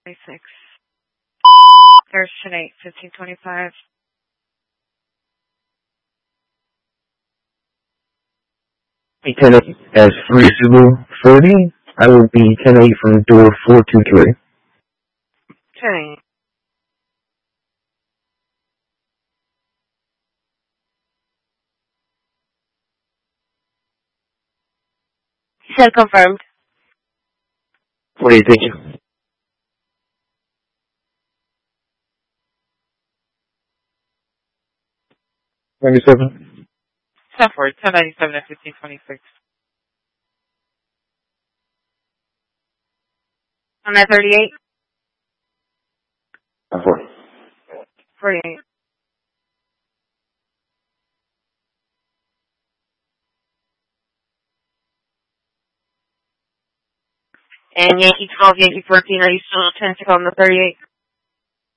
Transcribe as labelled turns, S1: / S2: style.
S1: 26. There's 10-8, 1525.
S2: Be 10-8 as free Zulu 30. I will be 10-8 from door 423.
S1: 10-8. He said confirmed.
S2: 48, thank you. 97.
S1: Stafford, 1097 at 1526. On that 38? 48. And Yankee 12, Yankee 14, are you still 10 on the 38?